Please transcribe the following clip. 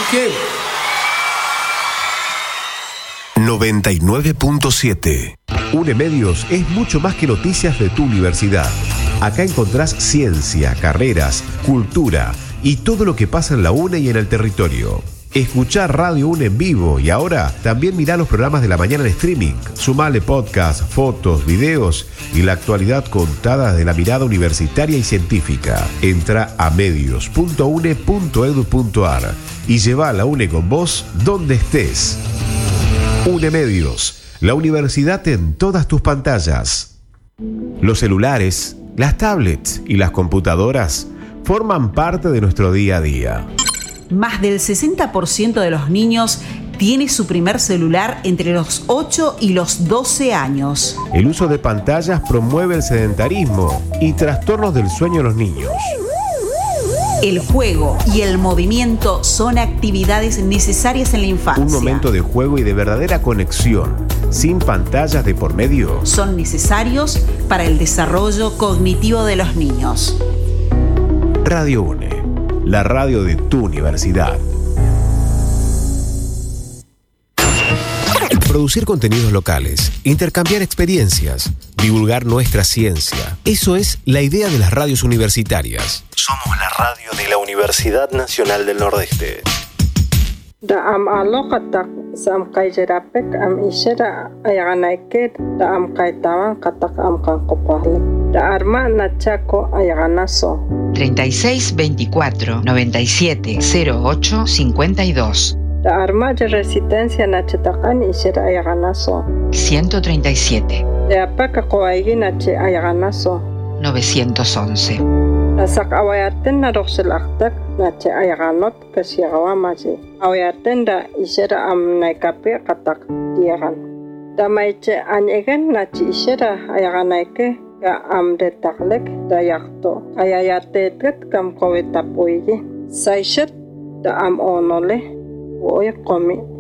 qué? 99.7 UNEMedios es mucho más que noticias de tu universidad. Acá encontrás ciencia, carreras, cultura y todo lo que pasa en la UNE y en el territorio. Escuchá Radio UNE en vivo y ahora también mirá los programas de la mañana en streaming. Sumale podcast, fotos, videos y la actualidad contada de la mirada universitaria y científica. Entra a medios.une.edu.ar y lleva a la UNE con vos donde estés. UNEMedios, la universidad en todas tus pantallas. Los celulares, las tablets y las computadoras forman parte de nuestro día a día. Más del 60% de los niños tiene su primer celular entre los 8 y los 12 años. El uso de pantallas promueve el sedentarismo y trastornos del sueño en los niños. El juego y el movimiento son actividades necesarias en la infancia. Un momento de juego y de verdadera conexión, sin pantallas de por medio, son necesarios para el desarrollo cognitivo de los niños. Radio UNE, la radio de tu universidad. Producir contenidos locales, intercambiar experiencias, divulgar nuestra ciencia. Eso es la idea de las radios universitarias. Somos la radio de la Universidad Nacional del Nordeste. Ayaganaso 36 24 97 08 52. La arma de resistencia nachetakan ishera ayaganaso 137. De apaka koaigi nache ayaganaso 911. La sak awayaten na roxelaktak nache ayaganot kasiagawamaji. Awayaten da ishera amnaikape katak diagan. Da maiche anyegen nache ishera ayaganaike ga amdetaklek da yakto. Ayayatetet kam kowetapuigi. Saishet da am onole. Voy a comer